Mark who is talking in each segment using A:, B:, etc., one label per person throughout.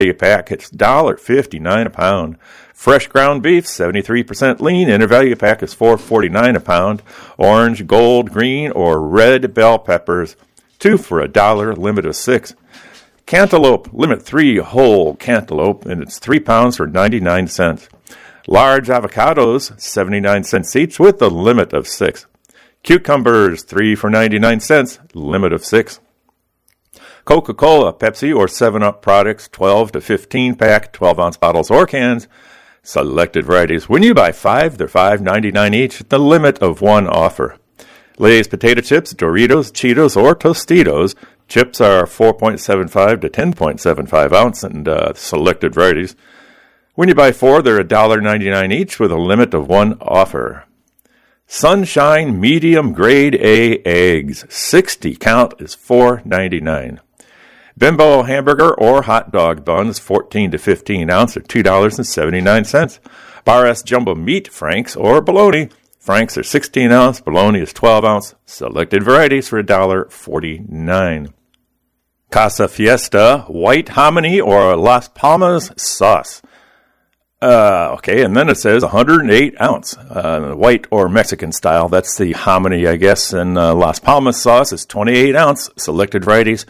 A: value pack, it's $1.59 a pound. Fresh ground beef, 73% lean, in a value pack is $4.49 a pound. Orange, gold, green, or red bell peppers, 2 for $1, limit of 6. Cantaloupe, limit 3 whole cantaloupe, and it's 3 pounds for 99 cents. Large avocados, 79 cents each, with a limit of 6. Cucumbers, 3 for 99 cents, limit of 6. Coca-Cola, Pepsi, or 7-Up products, 12 to 15 pack, 12-ounce bottles or cans. Selected varieties. When you buy 5, they're $5.99 each, the limit of 1 offer. Lay's potato chips, Doritos, Cheetos, or Tostitos. Chips are 4.75 to 10.75 ounce and selected varieties. When you buy 4, they're $1.99 each with a limit of 1 offer. Sunshine medium grade A eggs, 60 count is $4.99. Bimbo hamburger or hot dog buns, 14 to 15 ounce, are $2.79. Bar S jumbo meat franks or bologna. Franks are 16 ounce, bologna is 12 ounce. Selected varieties for $1.49. Casa Fiesta white hominy or Las Palmas sauce. Okay, and then it says 108 ounce, white or Mexican style. That's the hominy, I guess. And Las Palmas sauce is 28 ounce. Selected varieties,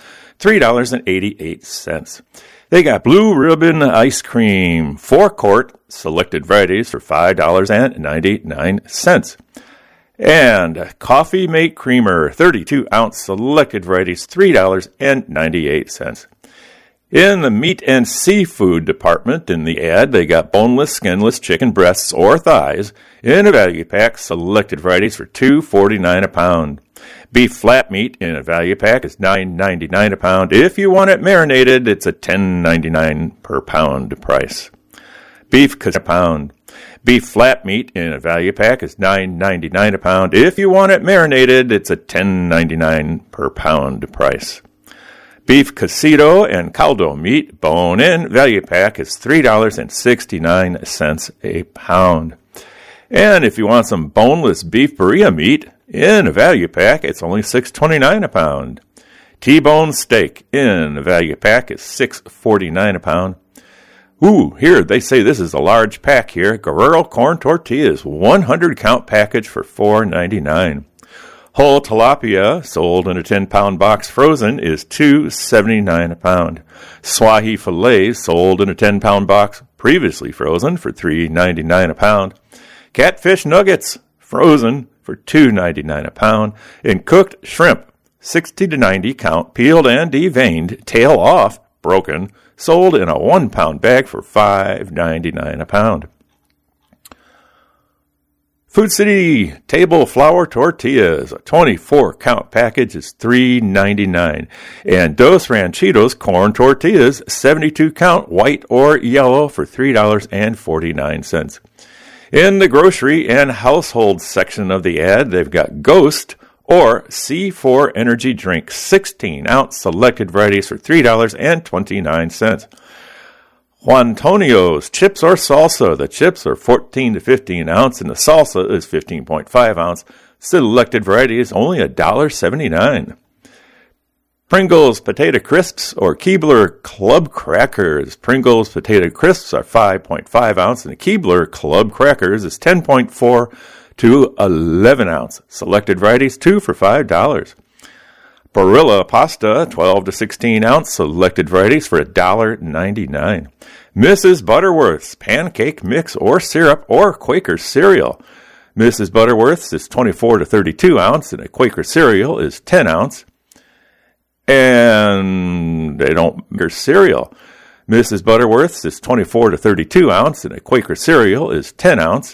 A: $3.88. They got Blue Ribbon ice cream, 4-quart, selected varieties for $5.99. And Coffee Mate Creamer, 32 ounce, selected varieties, $3.98. In the meat and seafood department in the ad, they got boneless, skinless chicken breasts or thighs in a value pack, selected varieties for $2.49 a pound. Beef flat meat in a value pack is $9.99 a pound. If you want it marinated, it's a $10.99 per pound price. Beef a pound. Beef flat meat in a value pack is $9.99 a pound. If you want it marinated, it's a $10.99 per pound price. Beef casito and caldo meat, bone-in, value pack is $3.69 a pound. And if you want some boneless beef birria meat in a value pack, it's only $6.29 a pound. T-bone steak in a value pack is $6.49 a pound. Ooh, here, they say this is a large pack here. Guerrero corn tortillas, 100 count package for $4.99. Whole tilapia, sold in a 10-pound box frozen, is $2.79 a pound. Swahi fillets, sold in a 10-pound box previously frozen, for $3.99 a pound. Catfish nuggets, frozen, for $2.99 a pound. And cooked shrimp, 60 to 90 count, peeled and deveined, tail off, broken, sold in a 1-pound bag for $5.99 a pound. Food City table flour tortillas, a 24-count package is $3.99. And Dos Ranchitos corn tortillas, 72-count, white or yellow, for $3.49. In the grocery and household section of the ad, they've got Ghost or C4 energy drink, 16-ounce, selected varieties for $3.29. Juantonio's chips or salsa. The chips are 14 to 15 ounce, and the salsa is 15.5 ounce. Selected varieties only $1.79. Pringles Potato Crisps or Keebler Club Crackers. Pringles Potato Crisps are 5.5 ounce, and the Keebler Club Crackers is 10.4 to 11 ounce. Selected varieties, 2 for $5. Barilla Pasta, 12 to 16 ounce, selected varieties for $1.99. Mrs. Butterworth's pancake mix or syrup or Quaker cereal. Mrs. Butterworth's is 24 to 32 ounce, and a Quaker cereal is 10 ounce. And they don't make cereal. Mrs. Butterworth's is 24 to 32 ounce, and a Quaker cereal is 10 ounce.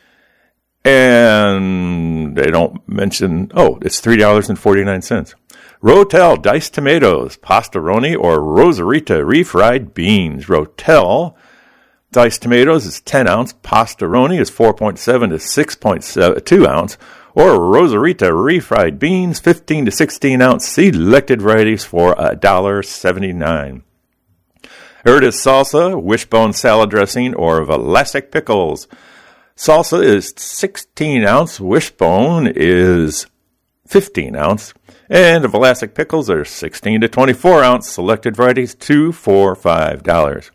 A: And they don't mention, it's $3.49. Rotel diced tomatoes, pastaroni or Rosarita refried beans. Rotel diced tomatoes is 10 ounce, pastaroni is 4.7 to 6.2 ounce, or Rosarita refried beans, 15 to 16 ounce, selected varieties for $1.79. Erdis salsa, wishbone salad dressing, or Vlasic pickles. Salsa is 16 ounce, wishbone is 15 ounce. And the Vlasic pickles are 16 to 24 ounce, selected varieties, $2 for $5.